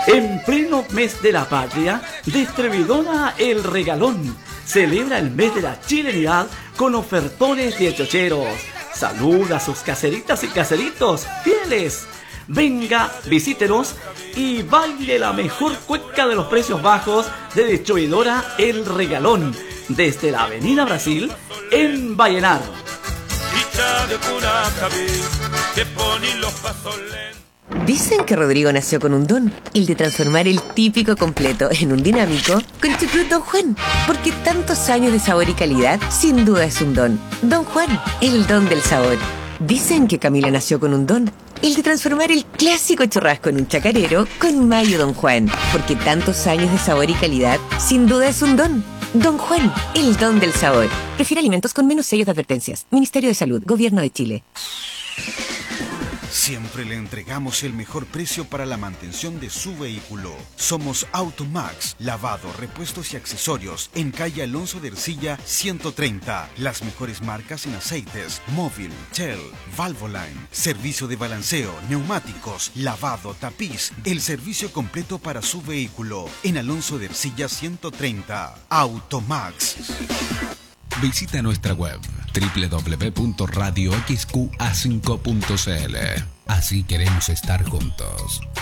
En pleno mes de la patria, distribuidora El Regalón celebra el mes de la chilenidad con ofertones de chocheros. Saluda a sus caseritas y caseritos fieles. Venga, visítenos y baile la mejor cueca de los precios bajos de distribuidora El Regalón desde la Avenida Brasil en Vallenar. Dicen que Rodrigo nació con un don, el de transformar el típico completo en un dinámico con Chucrut Don Juan. Porque tantos años de sabor y calidad, sin duda es un don. Don Juan, el don del sabor. Dicen que Camila nació con un don, el de transformar el clásico churrasco en un chacarero con Mayo Don Juan. Porque tantos años de sabor y calidad, sin duda es un don. Don Juan, el don del sabor. Prefiere alimentos con menos sellos de advertencias. Ministerio de Salud, Gobierno de Chile. Siempre le entregamos el mejor precio para la mantención de su vehículo. Somos Automax, lavado, repuestos y accesorios en calle Alonso de Ercilla 130. Las mejores marcas en aceites, móvil, Shell, Valvoline, servicio de balanceo, neumáticos, lavado, tapiz, el servicio completo para su vehículo en Alonso de Ercilla 130. Automax. Visita nuestra web www.radioxqa5.cl. Así queremos estar juntos.